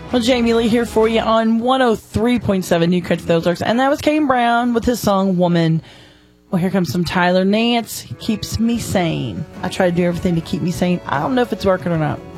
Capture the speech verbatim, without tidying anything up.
Well, Jamie Lee here for you on one oh three point seven New Country Ozarks. And that was Kane Brown with his song Woman. Well, here comes some Tyler Nance. Keeps me sane. I try to do everything to keep me sane. I don't know if it's working or not.